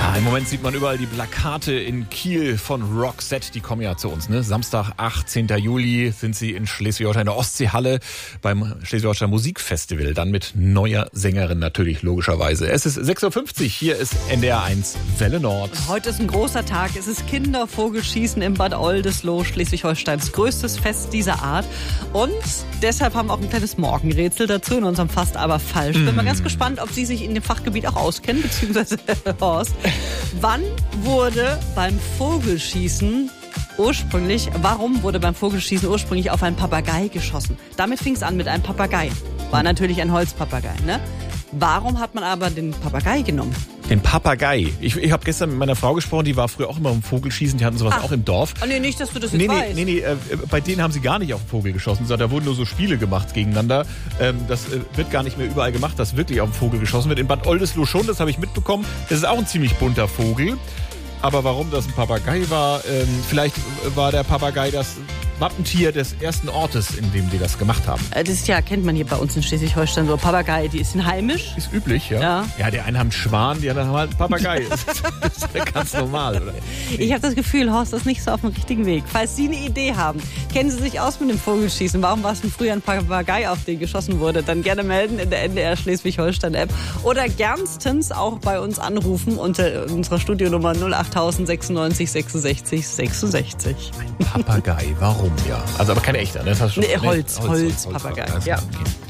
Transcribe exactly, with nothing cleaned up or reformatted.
Ja, im Moment sieht man überall die Plakate in Kiel von Roxette. Die kommen ja zu uns, ne? Samstag, achtzehnten Juli sind sie in Schleswig-Holstein, in der Ostseehalle beim Schleswig-Holstein Musikfestival. Dann mit neuer Sängerin natürlich, logischerweise. Es ist sechs Uhr fünfzig, hier ist N D R eins Welle Nord. Heute ist ein großer Tag. Es ist Kindervogelschießen im Bad Oldesloe, Schleswig-Holsteins größtes Fest dieser Art. Und deshalb haben wir auch ein kleines Morgenrätsel dazu in unserem Fast aber falsch. Bin mal ganz gespannt, ob Sie sich in dem Fachgebiet auch auskennen, beziehungsweise Horst. Wann wurde beim Vogelschießen ursprünglich, warum wurde beim Vogelschießen ursprünglich auf einen Papagei geschossen? Damit fing es an mit einem Papagei. War natürlich ein Holzpapagei, ne? Warum hat man aber den Papagei genommen? Den Papagei. Ich, ich habe gestern mit meiner Frau gesprochen, die war früher auch immer im Vogelschießen, die hatten sowas Ach. auch im Dorf. Oh nee, nicht, dass du das jetzt Nee, nee, weißt. nee, nee äh, bei denen haben sie gar nicht auf den Vogel geschossen, sondern da wurden nur so Spiele gemacht gegeneinander. Ähm, das äh, wird gar nicht mehr überall gemacht, dass wirklich auf den Vogel geschossen wird. In Bad Oldesloe schon, das habe ich mitbekommen. Das ist auch ein ziemlich bunter Vogel. Aber warum das ein Papagei war, ähm, vielleicht war der Papagei das Wappentier des ersten Ortes, in dem die das gemacht haben. Das ist ja, kennt man hier bei uns in Schleswig-Holstein so. Papagei, die sind heimisch. Ist üblich, ja. Ja. Ja, die einen haben einen Schwan, die anderen haben halt einen Papagei. Das ist, das ist ganz normal, oder? Ich habe das Gefühl, Horst ist nicht so auf dem richtigen Weg. Falls Sie eine Idee haben, kennen Sie sich aus mit dem Vogelschießen? Warum war es denn früher ein Papagei, auf den geschossen wurde? Dann gerne melden in der N D R Schleswig-Holstein-App. Oder gernstens auch bei uns anrufen unter unserer Studionummer null acht sechsundneunzig sechsundsechzig sechsundsechzig. Ein Papagei, warum ja? Also aber kein echter, ne? Das hast du schon, Nee, ne? Holz, Holz, Holz, Holz, Papagei, Holz, ja. Okay.